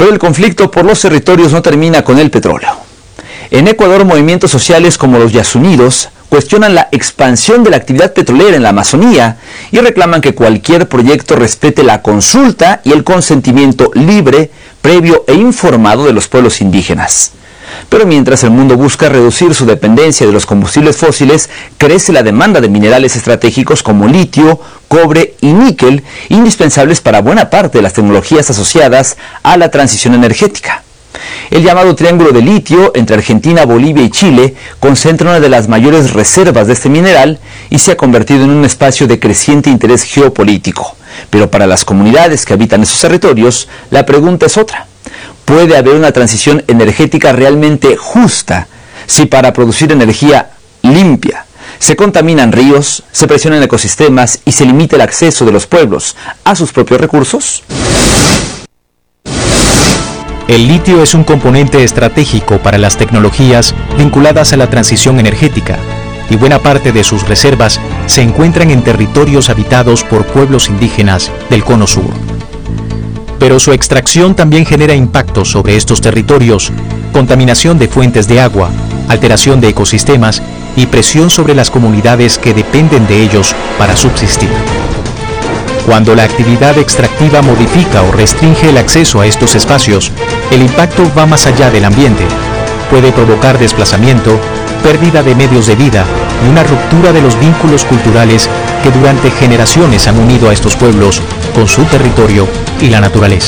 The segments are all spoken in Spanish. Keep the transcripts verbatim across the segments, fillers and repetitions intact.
Pero el conflicto por los territorios no termina con el petróleo. En Ecuador, movimientos sociales como los Yasunidos cuestionan la expansión de la actividad petrolera en la Amazonía y reclaman que cualquier proyecto respete la consulta y el consentimiento libre, previo e informado de los pueblos indígenas. Pero mientras el mundo busca reducir su dependencia de los combustibles fósiles, crece la demanda de minerales estratégicos como litio, cobre y níquel, indispensables para buena parte de las tecnologías asociadas a la transición energética. El llamado Triángulo de Litio entre Argentina, Bolivia y Chile concentra una de las mayores reservas de este mineral y se ha convertido en un espacio de creciente interés geopolítico. Pero para las comunidades que habitan esos territorios, la pregunta es otra. ¿Puede haber una transición energética realmente justa si para producir energía limpia se contaminan ríos, se presionan ecosistemas y se limita el acceso de los pueblos a sus propios recursos? El litio es un componente estratégico para las tecnologías vinculadas a la transición energética y buena parte de sus reservas se encuentran en territorios habitados por pueblos indígenas del Cono Sur. Pero su extracción también genera impactos sobre estos territorios, contaminación de fuentes de agua, alteración de ecosistemas y presión sobre las comunidades que dependen de ellos para subsistir. Cuando la actividad extractiva modifica o restringe el acceso a estos espacios, el impacto va más allá del ambiente. Puede provocar desplazamiento, pérdida de medios de vida y una ruptura de los vínculos culturales que durante generaciones han unido a estos pueblos con su territorio y la naturaleza.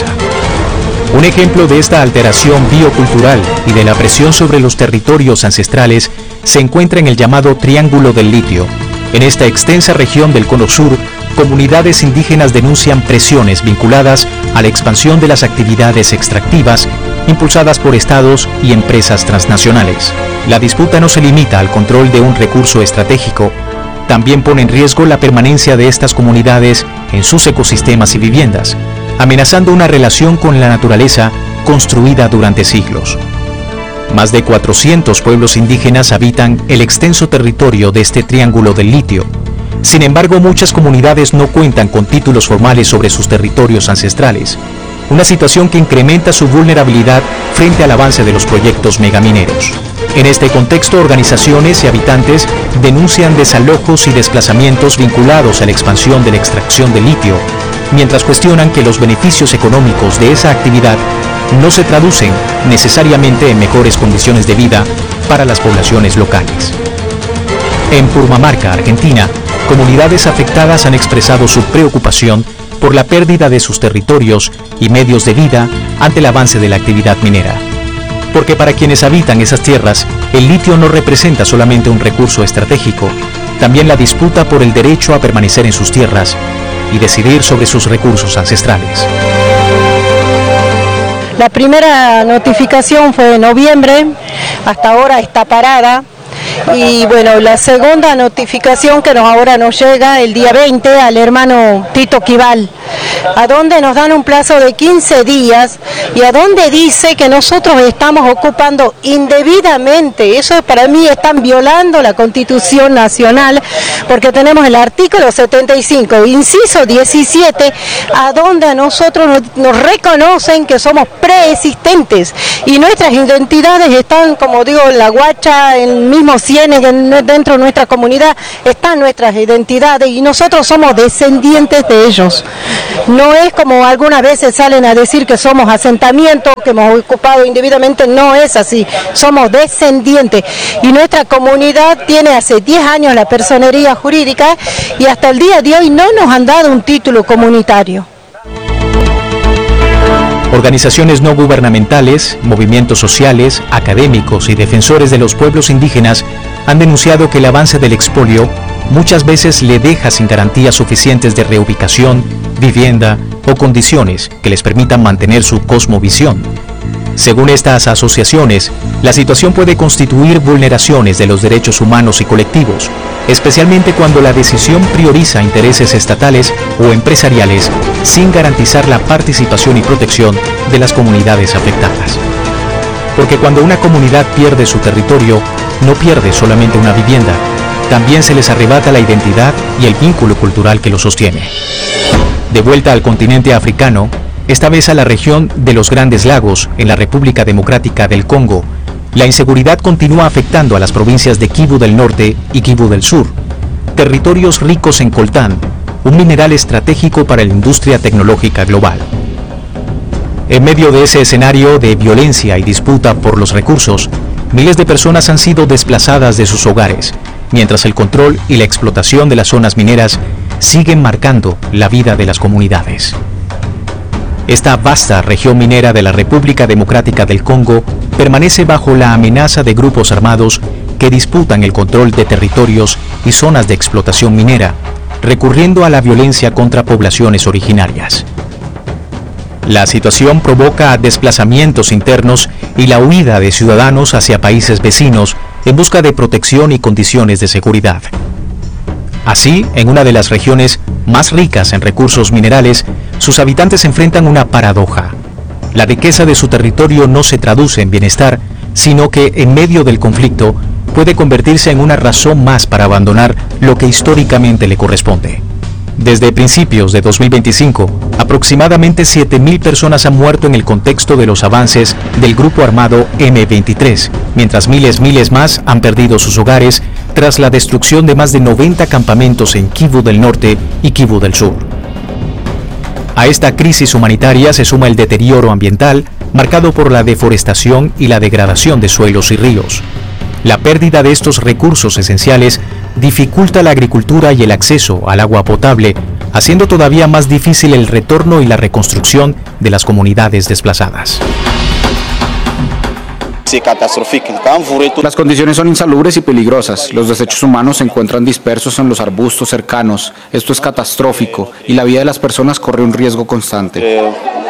Un ejemplo de esta alteración biocultural y de la presión sobre los territorios ancestrales se encuentra en el llamado Triángulo del Litio. En esta extensa región del Cono Sur, comunidades indígenas denuncian presiones vinculadas a la expansión de las actividades extractivas impulsadas por estados y empresas transnacionales. La disputa no se limita al control de un recurso estratégico, también pone en riesgo la permanencia de estas comunidades en sus ecosistemas y viviendas, amenazando una relación con la naturaleza construida durante siglos. Más de cuatrocientos pueblos indígenas habitan el extenso territorio de este Triángulo del Litio. Sin embargo, muchas comunidades no cuentan con títulos formales sobre sus territorios ancestrales, una situación que incrementa su vulnerabilidad frente al avance de los proyectos megamineros. En este contexto, organizaciones y habitantes denuncian desalojos y desplazamientos vinculados a la expansión de la extracción de litio, mientras cuestionan que los beneficios económicos de esa actividad no se traducen necesariamente en mejores condiciones de vida para las poblaciones locales. En Purmamarca, Argentina, comunidades afectadas han expresado su preocupación por la pérdida de sus territorios y medios de vida ante el avance de la actividad minera. Porque para quienes habitan esas tierras, el litio no representa solamente un recurso estratégico, también la disputa por el derecho a permanecer en sus tierras y decidir sobre sus recursos ancestrales. La primera notificación fue en noviembre, hasta ahora está parada. Y bueno, la segunda notificación que nos ahora nos llega el día veinte al hermano Tito Quival, a donde nos dan un plazo de quince días y a donde dice que nosotros estamos ocupando indebidamente. Eso para mí están violando la Constitución Nacional, porque tenemos el artículo setenta y cinco, inciso diecisiete, a donde a nosotros nos, nos reconocen que somos preexistentes y nuestras identidades están, como digo, en la Guacha, en el mismo Cienes, dentro de nuestra comunidad están nuestras identidades y nosotros somos descendientes de ellos. No es como algunas veces salen a decir que somos asentamientos, que hemos ocupado indebidamente, no es así, somos descendientes y nuestra comunidad tiene hace diez años la personería jurídica y hasta el día de hoy no nos han dado un título comunitario. Organizaciones no gubernamentales, movimientos sociales, académicos y defensores de los pueblos indígenas han denunciado que el avance del expolio muchas veces le deja sin garantías suficientes de reubicación, vivienda o condiciones que les permitan mantener su cosmovisión. Según estas asociaciones, la situación puede constituir vulneraciones de los derechos humanos y colectivos, especialmente cuando la decisión prioriza intereses estatales o empresariales sin garantizar la participación y protección de las comunidades afectadas. Porque cuando una comunidad pierde su territorio, no pierde solamente una vivienda, también se les arrebata la identidad y el vínculo cultural que lo sostiene. De vuelta al continente africano, esta vez a la región de los Grandes Lagos, en la República Democrática del Congo. La inseguridad continúa afectando a las provincias de Kivu del Norte y Kivu del Sur, territorios ricos en coltán, un mineral estratégico para la industria tecnológica global. En medio de ese escenario de violencia y disputa por los recursos, miles de personas han sido desplazadas de sus hogares, mientras el control y la explotación de las zonas mineras siguen marcando la vida de las comunidades. Esta vasta región minera de la República Democrática del Congo permanece bajo la amenaza de grupos armados que disputan el control de territorios y zonas de explotación minera, recurriendo a la violencia contra poblaciones originarias. La situación provoca desplazamientos internos y la huida de ciudadanos hacia países vecinos en busca de protección y condiciones de seguridad. Así, en una de las regiones más ricas en recursos minerales, sus habitantes enfrentan una paradoja. La riqueza de su territorio no se traduce en bienestar, sino que, en medio del conflicto, puede convertirse en una razón más para abandonar lo que históricamente le corresponde. Desde principios de dos mil veinticinco, aproximadamente siete mil personas han muerto en el contexto de los avances del grupo armado eme veintitrés, mientras miles miles más han perdido sus hogares tras la destrucción de más de noventa campamentos en Kivu del Norte y Kivu del Sur. A esta crisis humanitaria se suma el deterioro ambiental, marcado por la deforestación y la degradación de suelos y ríos. La pérdida de estos recursos esenciales dificulta la agricultura y el acceso al agua potable, haciendo todavía más difícil el retorno y la reconstrucción de las comunidades desplazadas. Las condiciones son insalubres y peligrosas. Los desechos humanos se encuentran dispersos en los arbustos cercanos. Esto es catastrófico y la vida de las personas corre un riesgo constante.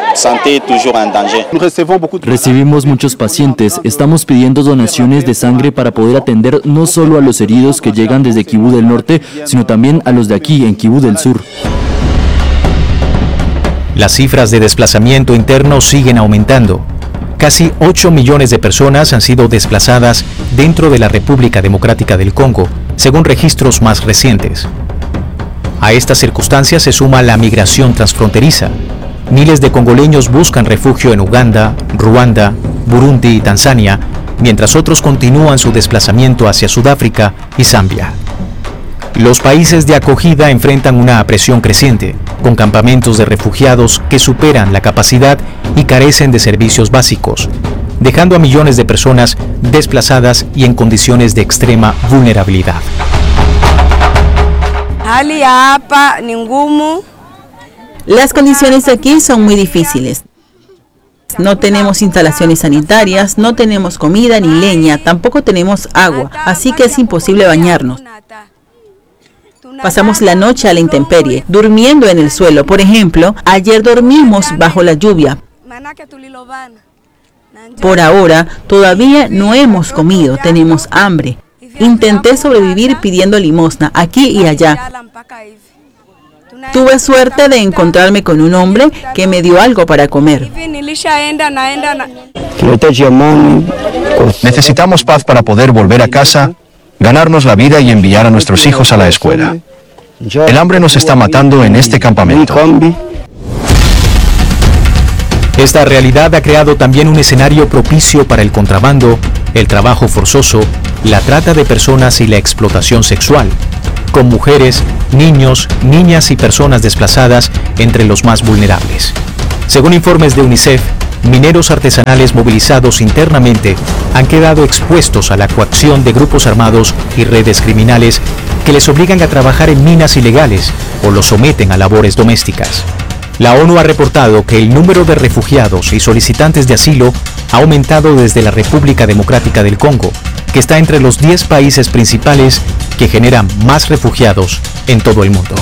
Recibimos muchos pacientes. Estamos pidiendo donaciones de sangre para poder atender no solo a los heridos que llegan desde Kivu del Norte, sino también a los de aquí, en Kivu del Sur. Las cifras de desplazamiento interno siguen aumentando. Casi ocho millones de personas han sido desplazadas dentro de la República Democrática del Congo, según registros más recientes. A estas circunstancias se suma la migración transfronteriza. Miles de congoleños buscan refugio en Uganda, Ruanda, Burundi y Tanzania, mientras otros continúan su desplazamiento hacia Sudáfrica y Zambia. Los países de acogida enfrentan una presión creciente, con campamentos de refugiados que superan la capacidad y carecen de servicios básicos, dejando a millones de personas desplazadas y en condiciones de extrema vulnerabilidad. Las condiciones aquí son muy difíciles. No tenemos instalaciones sanitarias, no tenemos comida ni leña, tampoco tenemos agua, así que es imposible bañarnos. Pasamos la noche a la intemperie, durmiendo en el suelo. Por ejemplo, ayer dormimos bajo la lluvia. Por ahora, todavía no hemos comido, tenemos hambre. Intenté sobrevivir pidiendo limosna aquí y allá. Tuve suerte de encontrarme con un hombre que me dio algo para comer. Necesitamos paz para poder volver a casa, ganarnos la vida y enviar a nuestros hijos a la escuela. El hambre nos está matando en este campamento. Esta realidad ha creado también un escenario propicio para el contrabando, el trabajo forzoso, la trata de personas y la explotación sexual, con mujeres, niños, niñas y personas desplazadas entre los más vulnerables. Según informes de UNICEF, mineros artesanales movilizados internamente han quedado expuestos a la coacción de grupos armados y redes criminales que les obligan a trabajar en minas ilegales o los someten a labores domésticas. La ONU ha reportado que el número de refugiados y solicitantes de asilo ha aumentado desde la República Democrática del Congo, que está entre los diez países principales que generan más refugiados en todo el mundo.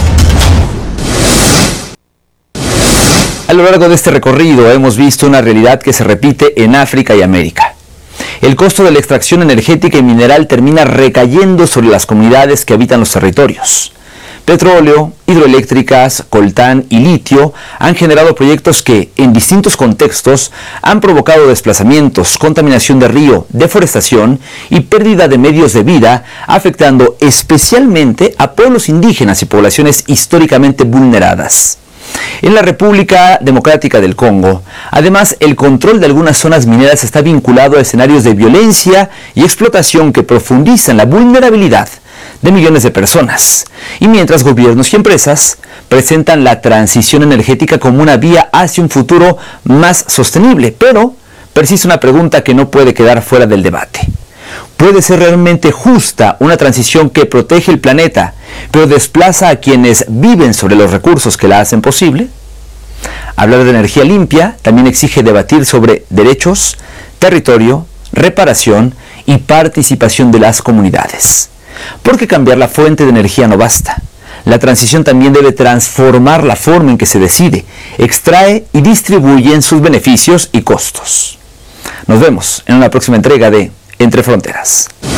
A lo largo de este recorrido hemos visto una realidad que se repite en África y América. El costo de la extracción energética y mineral termina recayendo sobre las comunidades que habitan los territorios. Petróleo, hidroeléctricas, coltán y litio han generado proyectos que, en distintos contextos, han provocado desplazamientos, contaminación de río, deforestación y pérdida de medios de vida, afectando especialmente a pueblos indígenas y poblaciones históricamente vulneradas. En la República Democrática del Congo, además, el control de algunas zonas mineras está vinculado a escenarios de violencia y explotación que profundizan la vulnerabilidad de millones de personas. Y mientras gobiernos y empresas presentan la transición energética como una vía hacia un futuro más sostenible, pero persiste una pregunta que no puede quedar fuera del debate. ¿Puede ser realmente justa una transición que protege el planeta, pero desplaza a quienes viven sobre los recursos que la hacen posible? Hablar de energía limpia también exige debatir sobre derechos, territorio, reparación y participación de las comunidades. Porque cambiar la fuente de energía no basta. La transición también debe transformar la forma en que se decide, extrae y distribuye sus beneficios y costos. Nos vemos en una próxima entrega de Entre Fronteras.